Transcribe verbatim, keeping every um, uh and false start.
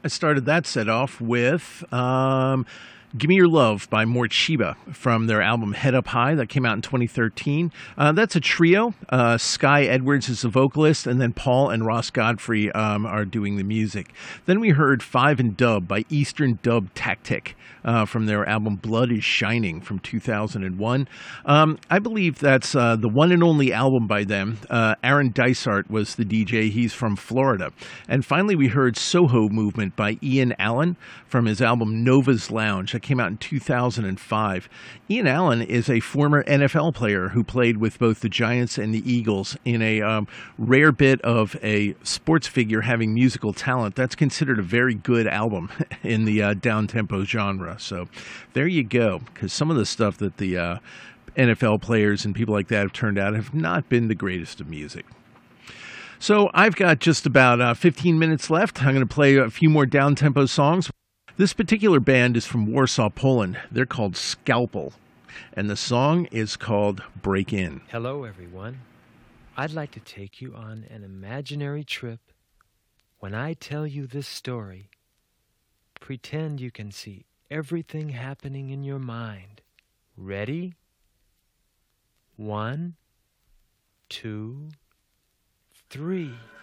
I started that set off with um, Give Me Your Love by Mort Sheba from their album Head Up High that came out in twenty thirteen. Uh, that's a trio. Uh, Sky Edwards is the vocalist, and then Paul and Ross Godfrey um, are doing the music. Then we heard Five and Dub by Eastern Dub Tactic uh, from their album Blood is Shining from two thousand one. Um, I believe that's uh, the one and only album by them. Uh, Aaron Dysart was the D J. He's from Florida. And finally, we heard Soho Movement by Ian Allen from his album Nova's Lounge. That came out in two thousand five. Ian Allen is a former N F L player who played with both the Giants and the Eagles. In a um, rare bit of a sports figure having musical talent, that's considered a very good album in the uh, down-tempo genre. So there you go, because some of the stuff that the uh, N F L players and people like that have turned out have not been the greatest of music. So I've got just about uh, fifteen minutes left. I'm going to play a few more down-tempo songs. This particular band is from Warsaw, Poland. They're called Scalpel, and the song is called Break In. Hello, everyone. I'd like to take you on an imaginary trip. When I tell you this story, pretend you can see everything happening in your mind. Ready? One, two, three.